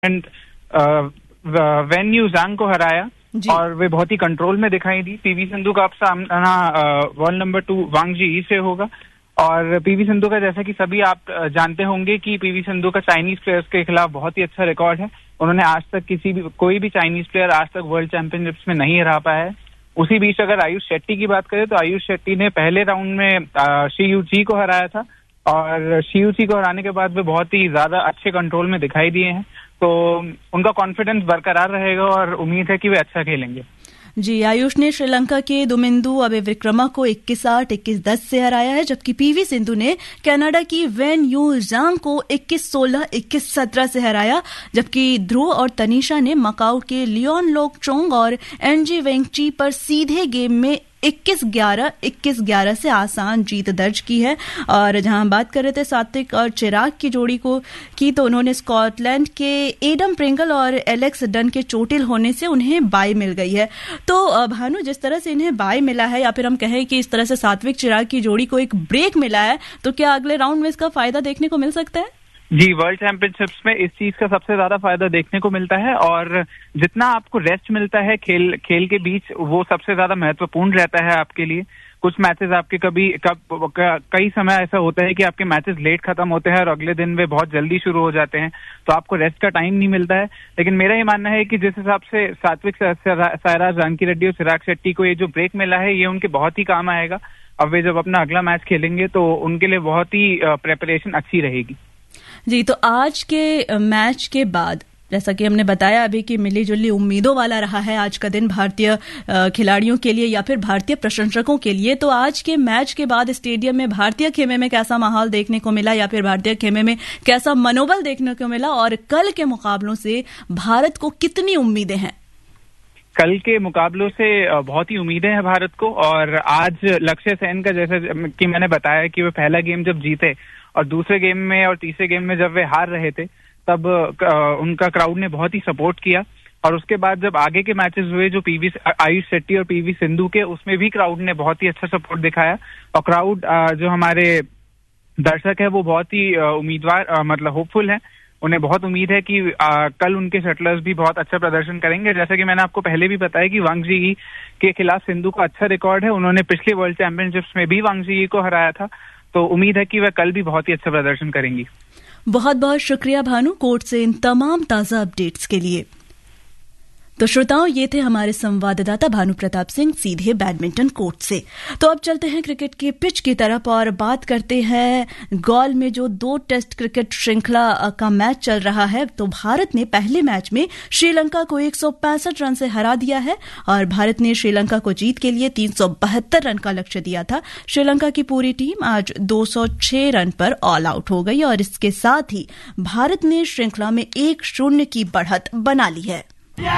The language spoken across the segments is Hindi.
वेन यू ज़ांग को हराया और वे बहुत ही कंट्रोल में दिखाई दी। पीवी सिंधु का अब सामना वर्ल्ड नंबर 2 वांग जी से होगा। और पीवी सिंधु का, जैसा कि सभी आप जानते होंगे कि पीवी सिंधु का चाइनीज प्लेयर्स के खिलाफ बहुत ही अच्छा रिकॉर्ड है। उन्होंने आज तक कोई भी चाइनीज प्लेयर आज तक वर्ल्ड चैंपियनशिप्स में नहीं हरा पाया है। उसी बीच अगर आयुष शेट्टी की बात करें तो आयुष शेट्टी ने पहले राउंड में शी यूची को हराया था और शी यूची को हराने के बाद वे बहुत ही ज्यादा अच्छे कंट्रोल में दिखाई दिए हैं। तो उनका कॉन्फिडेंस बरकरार रहेगा और उम्मीद है कि वे अच्छा खेलेंगे। जी, आयुष ने श्रीलंका के दुमिंदु अबेविक्रमा को 21-8, 21-10 से हराया है, जबकि पीवी सिंधु ने कनाडा की वेन यू ज़ांग को 21-16, 21-17 से हराया। जबकि ध्रुव और तनीषा ने मकाऊ के लियोन लोक चोंग और एनजी वेंगची पर सीधे गेम में 21-11, 21-11 से आसान जीत दर्ज की है। और जहां बात कर रहे थे सात्विक और चिराग की जोड़ी की तो उन्होंने स्कॉटलैंड के एडम प्रिंगल और एलेक्स डन के चोटिल होने से उन्हें बाय मिल गई है। तो भानु, जिस तरह से इन्हें बाय मिला है या फिर हम कहें कि इस तरह से सात्विक चिराग की जोड़ी को एक ब्रेक मिला है, तो क्या अगले राउंड में इसका फायदा देखने को मिल सकता है? जी, वर्ल्ड चैंपियनशिप्स में इस चीज का सबसे ज्यादा फायदा देखने को मिलता है और जितना आपको रेस्ट मिलता है खेल के बीच, वो सबसे ज्यादा महत्वपूर्ण रहता है आपके लिए। कुछ मैचेस आपके कई समय ऐसा होता है कि आपके मैचेस लेट खत्म होते हैं और अगले दिन वे बहुत जल्दी शुरू हो जाते हैं, तो आपको रेस्ट का टाइम नहीं मिलता है। लेकिन मेरा ये मानना है कि जिस हिसाब से सात्विक साईराज रांकीरेड्डी और चिराग शेट्टी को ये जो ब्रेक मिला है, ये उनके बहुत ही काम आएगा। अब वे जब अपना अगला मैच खेलेंगे तो उनके लिए बहुत ही प्रेपरेशन अच्छी रहेगी। जी, तो आज के मैच के बाद, जैसा कि हमने बताया अभी कि मिली जुली उम्मीदों वाला रहा है आज का दिन भारतीय खिलाड़ियों के लिए या फिर भारतीय प्रशंसकों के लिए, तो आज के मैच के बाद स्टेडियम में भारतीय खेमे में कैसा माहौल देखने को मिला या फिर भारतीय खेमे में कैसा मनोबल देखने को मिला और कल के मुकाबलों से भारत को कितनी उम्मीदें हैं? कल के मुकाबलों से बहुत ही उम्मीदें हैं भारत को। और आज लक्ष्य सेन का, जैसे कि मैंने बताया कि वे पहला गेम जब जीते और दूसरे गेम में और तीसरे गेम में जब वे हार रहे थे, तब उनका क्राउड ने बहुत ही सपोर्ट किया। और उसके बाद जब आगे के मैचेस हुए जो आयुष शेट्टी और पीवी सिंधु के, उसमें भी क्राउड ने बहुत ही अच्छा सपोर्ट दिखाया। और क्राउड जो हमारे दर्शक है वो बहुत ही उम्मीदवार होपफुल है। उन्हें बहुत उम्मीद है कि कल उनके शटलर्स भी बहुत अच्छा प्रदर्शन करेंगे। जैसा कि मैंने आपको पहले भी बताया कि वांग जी के खिलाफ सिंधु का अच्छा रिकॉर्ड है। उन्होंने पिछले वर्ल्ड चैंपियनशिप्स में भी वांग जी को हराया था, तो उम्मीद है कि वह कल भी बहुत ही अच्छा प्रदर्शन करेंगी। बहुत बहुत शुक्रिया भानु, कोर्ट से इन तमाम ताजा अपडेट्स के लिए। तो श्रोताओं, ये थे हमारे संवाददाता भानु प्रताप सिंह सीधे बैडमिंटन कोर्ट से। तो अब चलते हैं क्रिकेट के पिच की तरफ और बात करते हैं गॉल में जो 2 टेस्ट क्रिकेट श्रृंखला का मैच चल रहा है। तो भारत ने पहले मैच में श्रीलंका को 165 रन से हरा दिया है और भारत ने श्रीलंका को जीत के लिए 372 रन का लक्ष्य दिया था। श्रीलंका की पूरी टीम आज 206 रन पर ऑल आउट हो गई और इसके साथ ही भारत ने श्रृंखला में 1-0 की बढ़त बना ली है।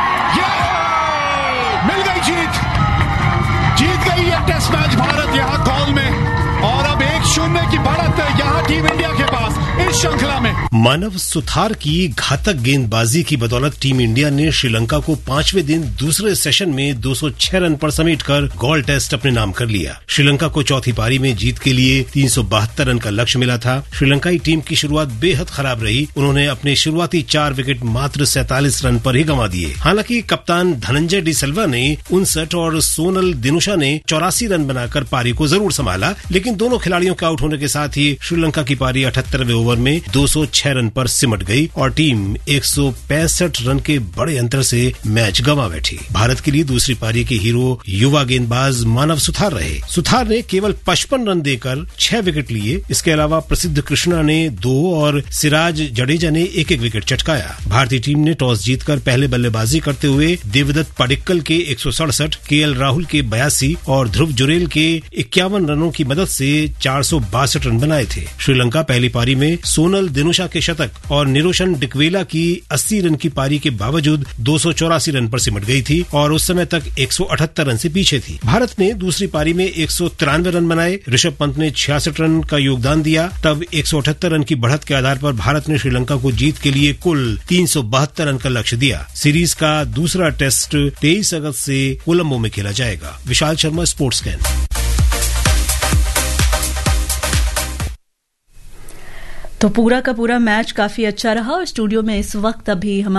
मिल गई जीत गई ये टेस्ट मैच भारत यहाँ कॉल में और अब 1-0 की बढ़त है यहाँ टीम इंडिया के पास इस श्रृंखला में। मानव सुथार की घातक गेंदबाजी की बदौलत टीम इंडिया ने श्रीलंका को 5वें दिन दूसरे सेशन में 206 रन पर समेटकर गॉल टेस्ट अपने नाम कर लिया। श्रीलंका को चौथी पारी में जीत के लिए 372 रन का लक्ष्य मिला था। श्रीलंकाई टीम की शुरुआत बेहद खराब रही। उन्होंने अपने शुरुआती 4 विकेट मात्र 47 रन पर ही गंवा दिए। हालांकि कप्तान धनंजय डी सिल्वा ने 59 और सोनल दिनुशा ने 84 रन बनाकर पारी को जरूर संभाला, लेकिन दोनों खिलाड़ियों के आउट होने के साथ ही श्रीलंका की पारी 78वें ओवर में 206 रन पर सिमट गई और टीम 165 रन के बड़े अंतर से मैच गंवा बैठी। भारत के लिए दूसरी पारी के हीरो युवा गेंदबाज मानव सुथार रहे। सुथार ने केवल 55 रन देकर 6 विकेट लिए। इसके अलावा प्रसिद्ध कृष्णा ने 2 और सिराज जडेजा ने 1-1 विकेट चटकाया। भारतीय टीम ने टॉस जीतकर पहले बल्लेबाजी करते हुए देवदत्त पडिक्कल के 167, केएल राहुल के 82 और ध्रुव जुरेल के 51 रनों की मदद से 462 रन बनाए थे। श्रीलंका पहली पारी में सोनल दिनुशा के शतक और निरोशन डिकवेला की 80 रन की पारी के बावजूद 284 रन पर सिमट गई थी और उस समय तक 178 रन से पीछे थी। भारत ने दूसरी पारी में 193 रन बनाए। ऋषभ पंत ने 66 रन का योगदान दिया। तब 178 रन की बढ़त के आधार पर भारत ने श्रीलंका को जीत के लिए कुल 372 रन का लक्ष्य दिया। सीरीज का दूसरा टेस्ट 23 अगस्त से कोलंबो में खेला जाएगा। Vishal Sharma, sports can. तो पूरा का पूरा मैच काफी अच्छा रहा और स्टूडियो में इस वक्त अभी हमारे